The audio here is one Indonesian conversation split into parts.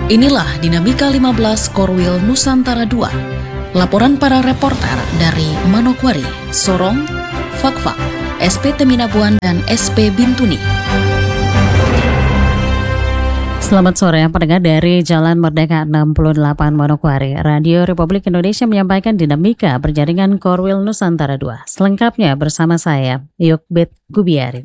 Inilah Dinamika 15 Korwil Nusantara 2. Laporan para reporter dari Manokwari, Sorong, Fakfak, SP Teminabuan, dan SP Bintuni. Selamat sore pendengar dari Jalan Merdeka 68 Manokwari. Radio Republik Indonesia menyampaikan Dinamika Berjaringan Korwil Nusantara 2. Selengkapnya bersama saya, Yokbet Gubiari.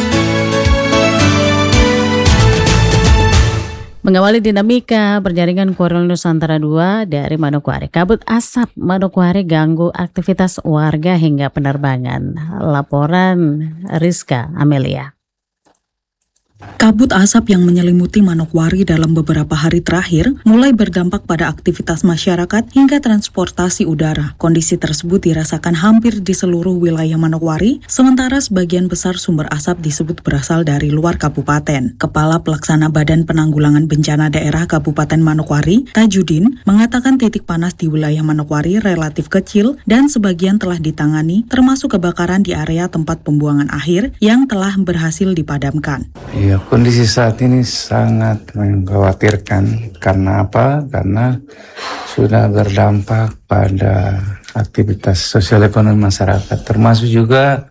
Mengawali Dinamika Berjaringan Korwil Nusantara 2 dari Manokwari. Kabut asap Manokwari ganggu aktivitas warga hingga penerbangan. Laporan Rizka Amelia. Kabut asap yang menyelimuti Manokwari dalam beberapa hari terakhir mulai berdampak pada aktivitas masyarakat hingga transportasi udara. Kondisi tersebut dirasakan hampir di seluruh wilayah Manokwari, sementara sebagian besar sumber asap disebut berasal dari luar kabupaten. Kepala Pelaksana Badan Penanggulangan Bencana Daerah Kabupaten Manokwari, Tajudin, mengatakan titik panas di wilayah Manokwari relatif kecil dan sebagian telah ditangani, termasuk kebakaran di area tempat pembuangan akhir yang telah berhasil dipadamkan. Ya, kondisi saat ini sangat mengkhawatirkan. Karena apa? Karena sudah berdampak pada aktivitas sosial ekonomi masyarakat, termasuk juga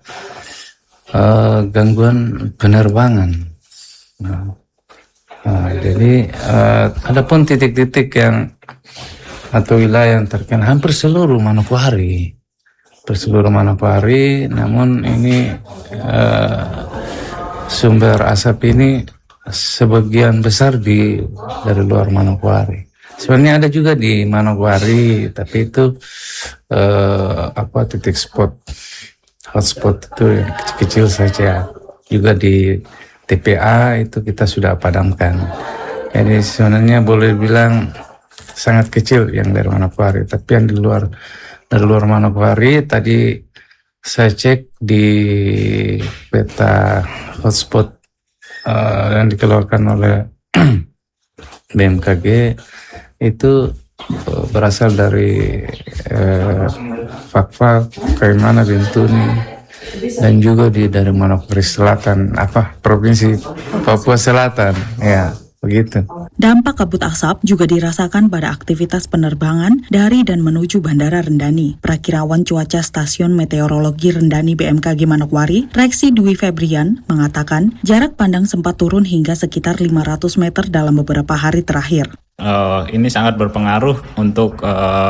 gangguan penerbangan. Jadi adapun titik-titik yang atau wilayah yang terkena hampir seluruh Manokwari, namun ini sumber asap ini sebagian besar dari luar Manokwari. Sebenarnya ada juga di Manokwari, tapi itu titik hotspot itu yang kecil-kecil saja. Juga di TPA itu kita sudah padamkan. Jadi sebenarnya boleh bilang sangat kecil yang dari Manokwari, tapi yang dari luar Manokwari tadi saya cek di peta hotspot yang dikeluarkan oleh BMKG itu berasal dari Fakfak, Kaimana, Bintuni, dan juga dari Manokwari Selatan, Provinsi Papua Selatan, ya. Begitu. Dampak kabut asap juga dirasakan pada aktivitas penerbangan dari dan menuju Bandara Rendani. Prakirawan cuaca Stasiun Meteorologi Rendani BMKG Manokwari, Reksi Dwi Febrian, mengatakan jarak pandang sempat turun hingga sekitar 500 meter dalam beberapa hari terakhir. Ini sangat berpengaruh untuk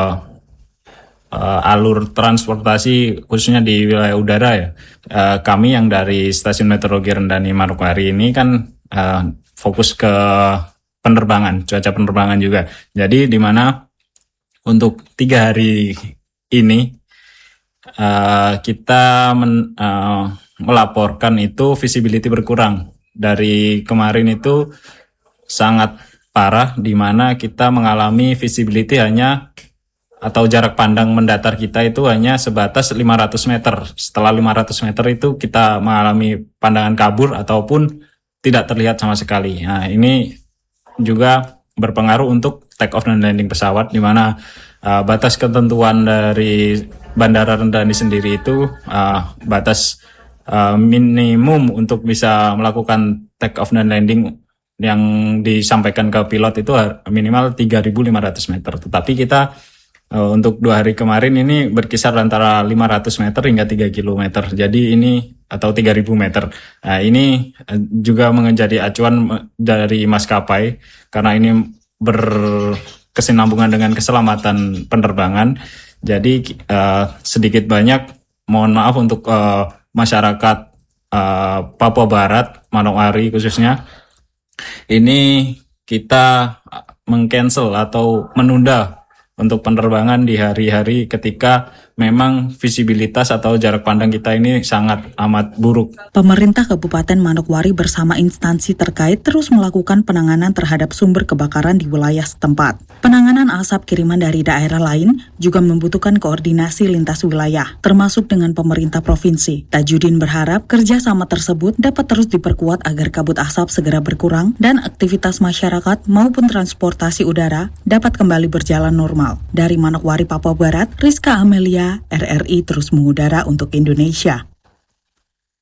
alur transportasi khususnya di wilayah udara ya. Kami yang dari Stasiun Meteorologi Rendani Manokwari ini kan fokus ke penerbangan, cuaca penerbangan juga. Jadi di mana untuk 3 hari ini kita melaporkan itu visibility berkurang. Dari kemarin itu sangat parah, di mana kita mengalami visibility hanya atau jarak pandang mendatar kita itu hanya sebatas 500 meter. Setelah 500 meter itu kita mengalami pandangan kabur ataupun tidak terlihat sama sekali. Nah, ini juga berpengaruh untuk take off dan landing pesawat, di mana batas ketentuan dari Bandara Rendani sendiri itu batas minimum untuk bisa melakukan take off dan landing yang disampaikan ke pilot itu minimal 3.500 meter. Tetapi kita untuk 2 hari kemarin ini berkisar antara 500 meter hingga 3 km. Jadi ini atau 3.000 meter. Nah, ini juga menjadi acuan dari maskapai karena ini berkesinambungan dengan keselamatan penerbangan. Jadi sedikit banyak mohon maaf untuk masyarakat Papua Barat, Manokwari khususnya. Ini kita meng-cancel atau menunda untuk penerbangan di hari-hari ketika memang visibilitas atau jarak pandang kita ini sangat amat buruk. Pemerintah Kabupaten Manokwari bersama instansi terkait terus melakukan penanganan terhadap sumber kebakaran di wilayah setempat. Penanganan asap kiriman dari daerah lain juga membutuhkan koordinasi lintas wilayah, termasuk dengan pemerintah provinsi. Tajudin berharap kerjasama tersebut dapat terus diperkuat agar kabut asap segera berkurang dan aktivitas masyarakat maupun transportasi udara dapat kembali berjalan normal. Dari Manokwari, Papua Barat, Rizka Amelia, RRI terus mengudara untuk Indonesia.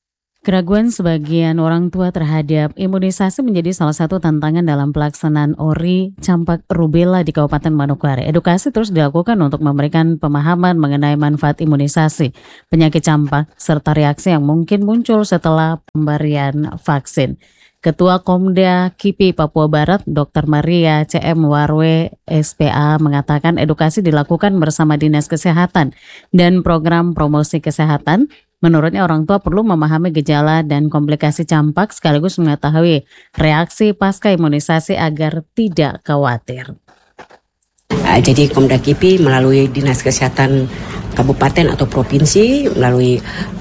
Keraguan sebagian orang tua terhadap imunisasi menjadi salah satu tantangan dalam pelaksanaan ORI campak rubella di Kabupaten Manokwari. Edukasi terus dilakukan untuk memberikan pemahaman mengenai manfaat imunisasi, penyakit campak, serta reaksi yang mungkin muncul setelah pemberian vaksin. Ketua Komda KIPI Papua Barat, Dr. Maria CM Warwe SPA mengatakan edukasi dilakukan bersama Dinas Kesehatan dan program promosi kesehatan. Menurutnya orang tua perlu memahami gejala dan komplikasi campak sekaligus mengetahui reaksi pasca imunisasi agar tidak khawatir. Jadi Komda KIPI melalui Dinas Kesehatan Kabupaten atau Provinsi melalui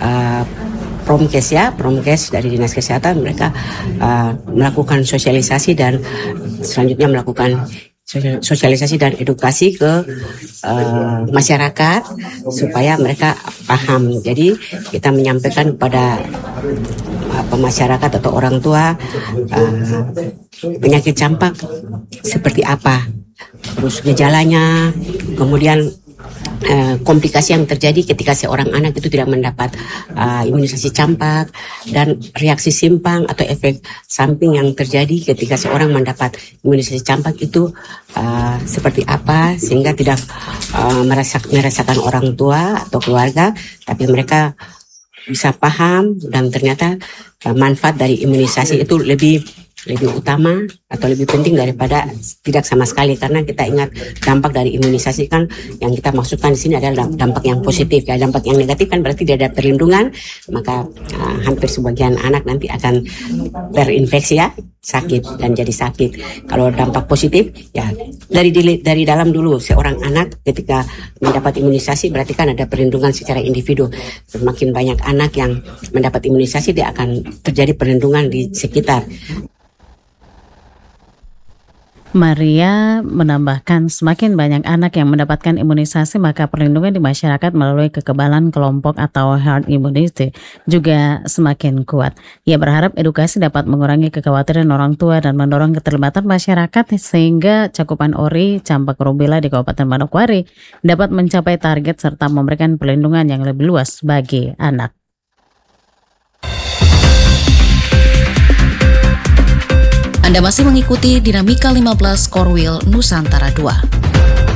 Promkes dari Dinas Kesehatan mereka melakukan sosialisasi dan selanjutnya melakukan sosialisasi dan edukasi ke masyarakat supaya mereka paham. Jadi kita menyampaikan kepada masyarakat atau orang tua penyakit campak seperti apa, terus gejalanya, kemudian komplikasi yang terjadi ketika seorang anak itu tidak mendapat imunisasi campak dan reaksi simpang atau efek samping yang terjadi ketika seorang mendapat imunisasi campak itu seperti apa sehingga tidak merasakan orang tua atau keluarga, tapi mereka bisa paham dan ternyata manfaat dari imunisasi itu lebih utama atau lebih penting daripada tidak sama sekali, karena kita ingat dampak dari imunisasi kan yang kita maksudkan di sini adalah dampak yang positif. Ya, dampak yang negatif kan berarti tidak ada perlindungan, maka hampir sebagian anak nanti akan terinfeksi ya, sakit dan jadi sakit. Kalau dampak positif ya dari dalam dulu seorang anak ketika mendapat imunisasi berarti kan ada perlindungan secara individu. Semakin banyak anak yang mendapat imunisasi dia akan terjadi perlindungan di sekitar. Maria menambahkan semakin banyak anak yang mendapatkan imunisasi maka perlindungan di masyarakat melalui kekebalan kelompok atau herd immunity juga semakin kuat. Ia berharap edukasi dapat mengurangi kekhawatiran orang tua dan mendorong keterlibatan masyarakat sehingga cakupan ORI campak rubella di Kabupaten Manokwari dapat mencapai target serta memberikan perlindungan yang lebih luas bagi anak. Anda masih mengikuti Dinamika 15 Korwil Nusantara 2.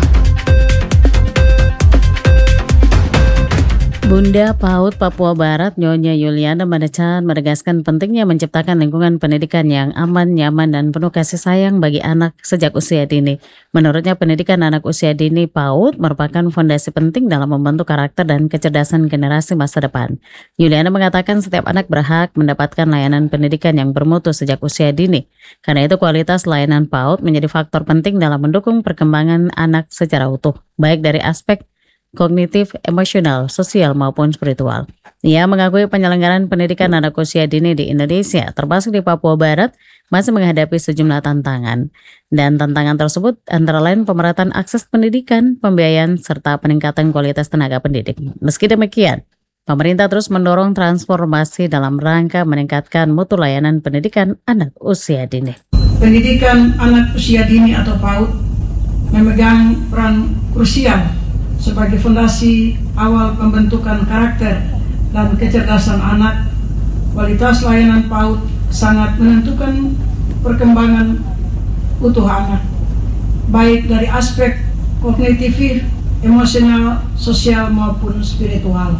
Bunda PAUD Papua Barat Nyonya Yuliana Madechan menegaskan pentingnya menciptakan lingkungan pendidikan yang aman, nyaman, dan penuh kasih sayang bagi anak sejak usia dini. Menurutnya pendidikan anak usia dini PAUD merupakan fondasi penting dalam membentuk karakter dan kecerdasan generasi masa depan. Yuliana mengatakan setiap anak berhak mendapatkan layanan pendidikan yang bermutu sejak usia dini. Karena itu kualitas layanan PAUD menjadi faktor penting dalam mendukung perkembangan anak secara utuh, baik dari aspek kognitif, emosional, sosial maupun spiritual. Ia mengakui penyelenggaraan pendidikan anak usia dini di Indonesia, termasuk di Papua Barat, masih menghadapi sejumlah tantangan. Dan tantangan tersebut antara lain pemerataan akses pendidikan, pembiayaan, serta peningkatan kualitas tenaga pendidik. Meski demikian, pemerintah terus mendorong transformasi dalam rangka meningkatkan mutu layanan pendidikan anak usia dini. Pendidikan anak usia dini atau PAUD memegang peran krusial sebagai fondasi awal pembentukan karakter dan kecerdasan anak. Kualitas layanan PAUD sangat menentukan perkembangan utuh anak, baik dari aspek kognitif, emosional, sosial maupun spiritual.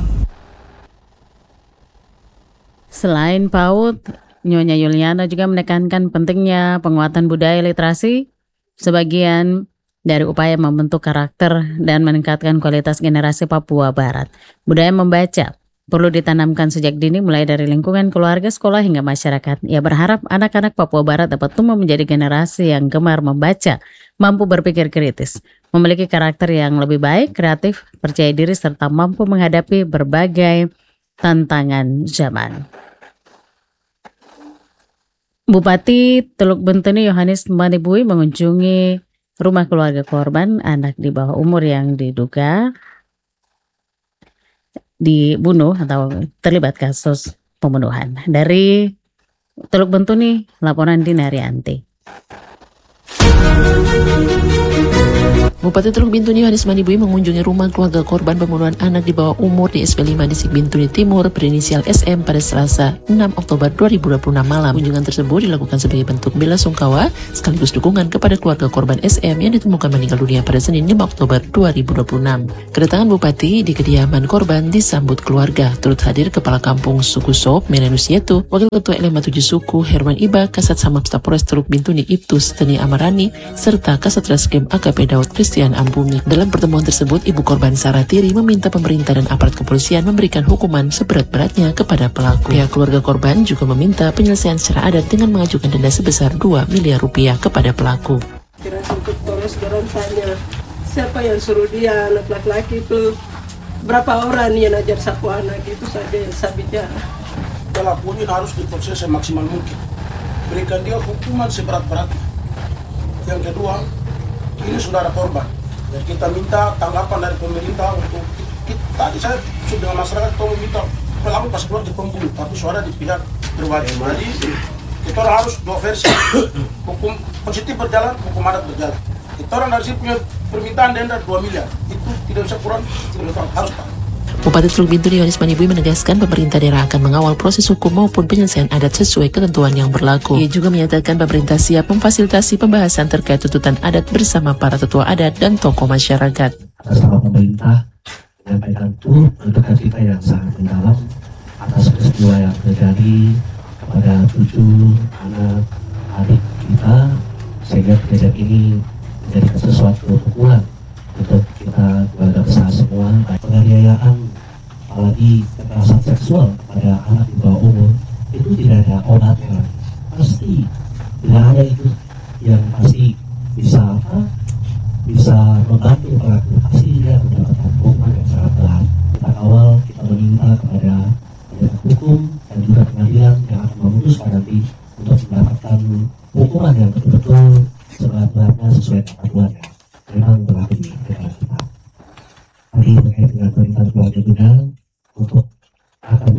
Selain PAUD, Nyonya Yuliana juga menekankan pentingnya penguatan budaya literasi sebagian dari upaya membentuk karakter dan meningkatkan kualitas generasi Papua Barat. Budaya membaca perlu ditanamkan sejak dini mulai dari lingkungan keluarga, sekolah, hingga masyarakat. Ia berharap anak-anak Papua Barat dapat tumbuh menjadi generasi yang gemar membaca, mampu berpikir kritis, memiliki karakter yang lebih baik, kreatif, percaya diri, serta mampu menghadapi berbagai tantangan zaman. Bupati Teluk Bentuni Yohanes Manibui mengunjungi rumah keluarga korban anak di bawah umur yang diduga dibunuh atau terlibat kasus pembunuhan. Dari Teluk Bentuni, laporan Dina Rianti. Bupati Teluk Bintuni Yohanes Manibui mengunjungi rumah keluarga korban pembunuhan anak di bawah umur di SP5 Distrik Bintuni Timur berinisial SM pada Selasa 6 Oktober 2026 malam. Kunjungan tersebut dilakukan sebagai bentuk bela sungkawa sekaligus dukungan kepada keluarga korban SM yang ditemukan meninggal dunia pada Senin 5 Oktober 2026. Kedatangan Bupati di kediaman korban disambut keluarga. Turut hadir Kepala Kampung Suku Sop Merenus Yetu, Wakil Ketua LM7 Suku Herman Iba, Kasat Samapta Polres Teluk Bintuni Ibtus Teni Amarani, serta Kasat Reskrim AKP Daud Christian Ambungi. Dalam pertemuan tersebut, ibu korban Sarah Tiri meminta pemerintah dan aparat kepolisian memberikan hukuman seberat-beratnya kepada pelaku. Pihak keluarga korban juga meminta penyelesaian secara adat dengan mengajukan denda sebesar 2 miliar rupiah kepada pelaku. Kira untuk terus dorong tanya siapa yang suruh dia anak laki-laki itu, berapa orang yang ajar sapu anak, itu saja yang saya bicara. Pelaku ini harus diproses semaksimal mungkin, berikan dia hukuman seberat-beratnya. Yang kedua, ini sudah ada korban, dan kita minta tanggapan dari pemerintah untuk tadi saya sudah dengan masyarakat kita meminta pelaku pas keluar di pembunuh, tapi suara di pihak berwajib. Jadi kita harus dua versi, hukum positif berjalan, hukum adat berjalan. Kita orang dari sini punya permintaan denda 2 miliar, itu tidak bisa kurang, tidak bisa harus Pak. Bupati Teluk Bintuni Yohanes Manibui menegaskan pemerintah daerah akan mengawal proses hukum maupun penyelesaian adat sesuai ketentuan yang berlaku. Ia juga menyatakan pemerintah siap memfasilitasi pembahasan terkait tuntutan adat bersama para tetua adat dan tokoh masyarakat. Atas nama pemerintah menyampaikan turut berduka cita yang sangat mendalam atas peristiwa yang terjadi kepada 7 anak adik kita, sehingga kejadian ini menjadi sesuatu pukulan untuk kita keluarga besar semua. Penganiayaan, apalagi kekerasan seksual pada anak di bawah umur, itu tidak ada obatnya. Pasti tidak ada itu yang pasti bisa membantu pelaku. Pasti dia mendapatkan hukuman yang sangat berat. Kita kawal, kita meminta kepada penegak hukum dan juga pengadilan yang akan memutuskan nanti untuk mendapatkan hukuman yang betul-betul seberat-beratnya sesuai ketentuannya. Memang berlaku di negara kita. Tadi terkait dengan perintah keluarga juga untuk akan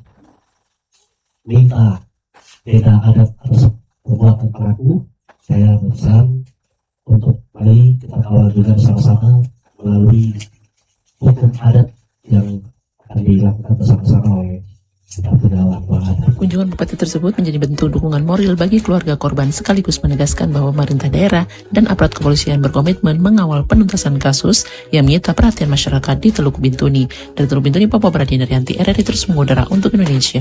meminta denda adat atas perbuatan pelaku, saya berpesan untuk mari kita kawal juga bersama-sama melalui hukum adat yang akan dilakukan bersama-sama oleh Kunjungan Bupati tersebut menjadi bentuk dukungan moral bagi keluarga korban sekaligus menegaskan bahwa pemerintah daerah dan aparat kepolisian berkomitmen mengawal penuntasan kasus yang menyita perhatian masyarakat di Teluk Bintuni. Dari Teluk Bintuni, Papua Barat, Dina Rianti, RRI terus mengudara untuk Indonesia.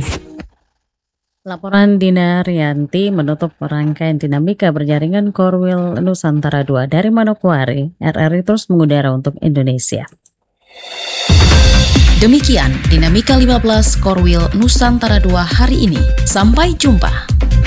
Laporan Dina Rianti menutup rangkaian dinamika berjaringan Korwil Nusantara 2 dari Manokwari. RRI terus mengudara untuk Indonesia. Demikian Dinamika 15 Korwil Nusantara 2 hari ini. Sampai jumpa.